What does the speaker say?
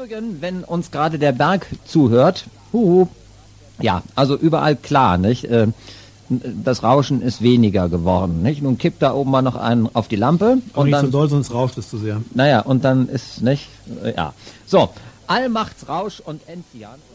Jürgen, wenn uns gerade der Berg zuhört, ja, also überall klar, nicht? Das Rauschen ist weniger geworden, nicht? Nun kippt da oben mal noch einen auf die Lampe. Aber und nicht dann, so doll, sonst rauscht es zu sehr. Naja, und dann ist, nicht? Ja. So, Allmachtsrausch und Enzian.